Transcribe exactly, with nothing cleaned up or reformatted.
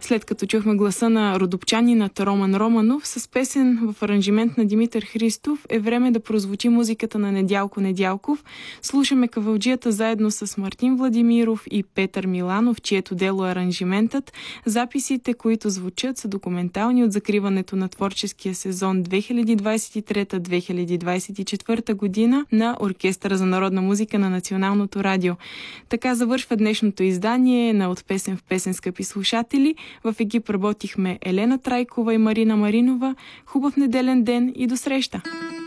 След като чухме гласа на родопчанината Роман Романов с песен в аранжимент на Димитър Христов, е време да прозвучи музиката на Недялко Недялков. Слушаме Кавалджията заедно с Мартин Владимиров и Петър Миланов, чието дело е аранжиментът. Записите, които звучат, са документални от закриването на творческия сезон две хиляди двадесет и трета - две хиляди двадесет и четвърта година на Оркестъра за народна музика на Националното радио. Така завършва днешното издание на От песен в песен, скъпи слушатели. В екип работихме Елена Трайкова и Марина Маринова. Хубав неделен ден и до среща!